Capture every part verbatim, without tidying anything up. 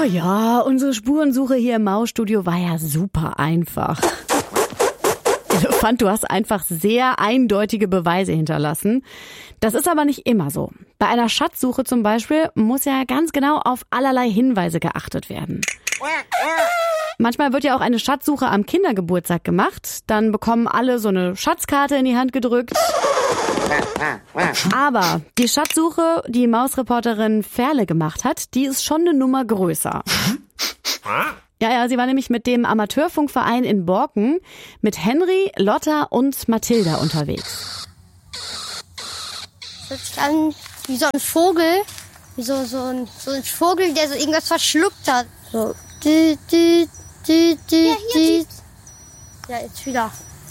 ja, unsere Spurensuche hier im Mausstudio war ja super einfach. Elefant, du hast einfach sehr eindeutige Beweise hinterlassen. Das ist aber nicht immer so. Bei einer Schatzsuche zum Beispiel muss ja ganz genau auf allerlei Hinweise geachtet werden. Manchmal wird ja auch eine Schatzsuche am Kindergeburtstag gemacht. Dann bekommen alle so eine Schatzkarte in die Hand gedrückt. Aber die Schatzsuche, die Mausreporterin Ferle gemacht hat, die ist schon eine Nummer größer. Ja, ja, sie war nämlich mit dem Amateurfunkverein in Borken mit Henry, Lotta und Mathilda unterwegs. Das hört sich an wie so ein Vogel, wie so, so, ein, so ein Vogel, der so irgendwas verschluckt hat. So. Die, die, die, die, ja, die. Ja, jetzt wieder.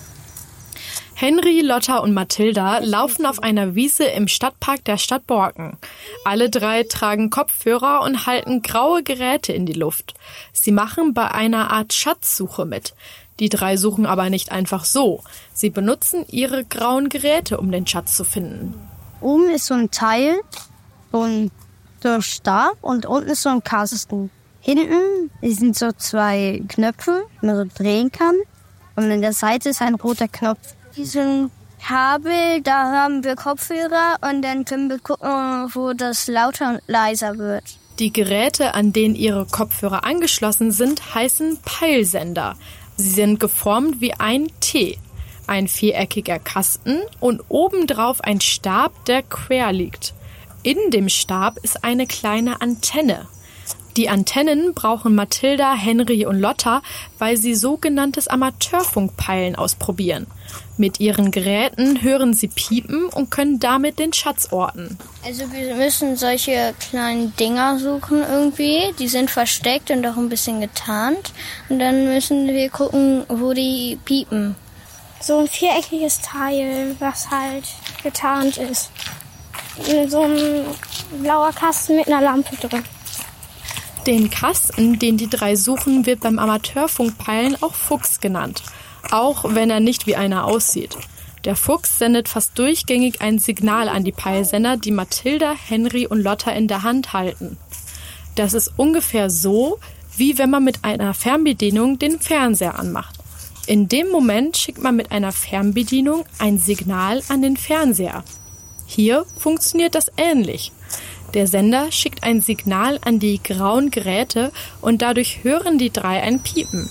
Henry, Lotta und Mathilda laufen auf einer Wiese im Stadtpark der Stadt Borken. Alle drei tragen Kopfhörer und halten graue Geräte in die Luft. Sie machen bei einer Art Schatzsuche mit. Die drei suchen aber nicht einfach so. Sie benutzen ihre grauen Geräte, um den Schatz zu finden. Oben ist so ein Teil, so ein, so ein Stab und unten ist so ein Kasten. Hinten sind so zwei Knöpfe, die man so drehen kann. Und an der Seite ist ein roter Knopf. Diesen Kabel, da haben wir Kopfhörer und dann können wir gucken, wo das lauter und leiser wird. Die Geräte, an denen ihre Kopfhörer angeschlossen sind, heißen Peilsender. Sie sind geformt wie ein T. Ein viereckiger Kasten und obendrauf ein Stab, der quer liegt. In dem Stab ist eine kleine Antenne. Die Antennen brauchen Mathilda, Henry und Lotta, weil sie sogenanntes Amateurfunkpeilen ausprobieren. Mit ihren Geräten hören sie Piepen und können damit den Schatz orten. Also wir müssen solche kleinen Dinger suchen irgendwie. Die sind versteckt und auch ein bisschen getarnt. Und dann müssen wir gucken, wo die piepen. So ein viereckiges Teil, was halt getarnt ist. So ein blauer Kasten mit einer Lampe drin. Den Kasten, den die drei suchen, wird beim Amateurfunkpeilen auch Fuchs genannt, auch wenn er nicht wie einer aussieht. Der Fuchs sendet fast durchgängig ein Signal an die Peilsender, die Mathilda, Henry und Lotta in der Hand halten. Das ist ungefähr so, wie wenn man mit einer Fernbedienung den Fernseher anmacht. In dem Moment schickt man mit einer Fernbedienung ein Signal an den Fernseher. Hier funktioniert das ähnlich. Der Sender schickt ein Signal an die grauen Geräte und dadurch hören die drei ein Piepen.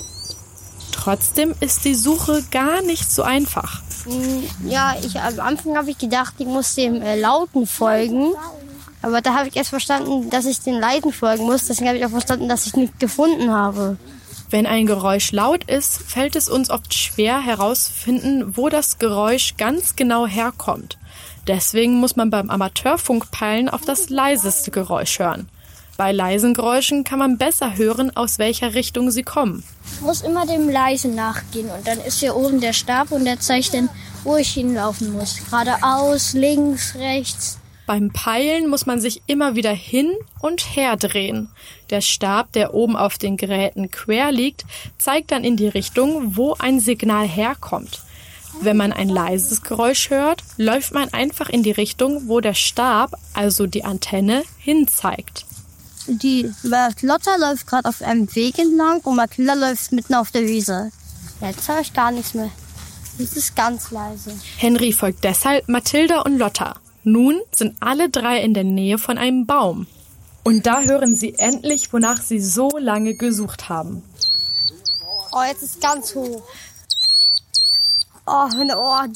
Trotzdem ist die Suche gar nicht so einfach. Ja, ich, am Anfang habe ich gedacht, ich muss dem äh, Lauten folgen. Aber da habe ich erst verstanden, dass ich den Leiten folgen muss. Deswegen habe ich auch verstanden, dass ich nichts gefunden habe. Wenn ein Geräusch laut ist, fällt es uns oft schwer herauszufinden, wo das Geräusch ganz genau herkommt. Deswegen muss man beim Amateurfunkpeilen auf das leiseste Geräusch hören. Bei leisen Geräuschen kann man besser hören, aus welcher Richtung sie kommen. Ich muss immer dem Leisen nachgehen und dann ist hier oben der Stab und der zeigt dann, wo ich hinlaufen muss. Geradeaus, links, rechts. Beim Peilen muss man sich immer wieder hin und her drehen. Der Stab, der oben auf den Geräten quer liegt, zeigt dann in die Richtung, wo ein Signal herkommt. Wenn man ein leises Geräusch hört, läuft man einfach in die Richtung, wo der Stab, also die Antenne, hinzeigt. Die Lotta läuft gerade auf einem Weg entlang und Mathilda läuft mitten auf der Wiese. Jetzt höre ich gar nichts mehr. Es ist ganz leise. Henry folgt deshalb Mathilda und Lotta. Nun sind alle drei in der Nähe von einem Baum. Und da hören sie endlich, wonach sie so lange gesucht haben. Oh, jetzt ist es ganz hoch. Oh, ein Ort.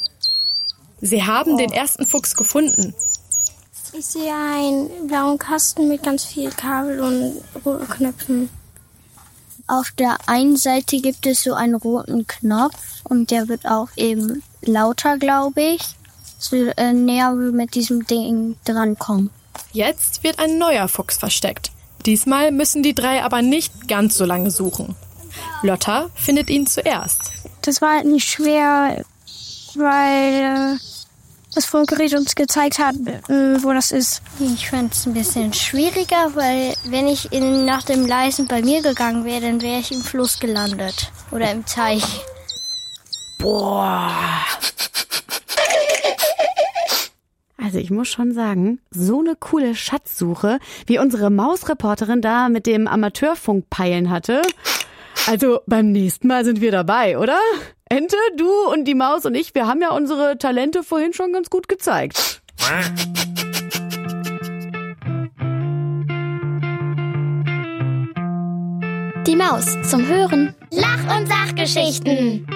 Sie haben oh. den ersten Fuchs gefunden. Ich sehe einen blauen Kasten mit ganz viel Kabel und roten Knöpfen. Auf der einen Seite gibt es so einen roten Knopf und der wird auch eben lauter, glaube ich, so äh, näher wir mit diesem Ding drankommen. Jetzt wird ein neuer Fuchs versteckt. Diesmal müssen die drei aber nicht ganz so lange suchen. Lotta findet ihn zuerst. Das war halt nicht schwer, weil äh, das Funkgerät uns gezeigt hat, äh, wo das ist. Ich fand es ein bisschen schwieriger, weil wenn ich in, nach dem Leisen bei mir gegangen wäre, dann wäre ich im Fluss gelandet oder im Teich. Boah. Also ich muss schon sagen, so eine coole Schatzsuche, wie unsere Mausreporterin da mit dem Amateurfunkpeilen hatte. Also beim nächsten Mal sind wir dabei, oder? Ente, du und die Maus und ich, wir haben ja unsere Talente vorhin schon ganz gut gezeigt. Die Maus zum Hören. Lach- und Sachgeschichten.